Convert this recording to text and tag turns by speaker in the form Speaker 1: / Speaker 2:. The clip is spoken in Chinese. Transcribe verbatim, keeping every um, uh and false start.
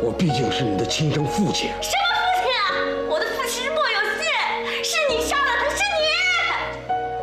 Speaker 1: 我毕竟是你的亲生父亲。
Speaker 2: 什么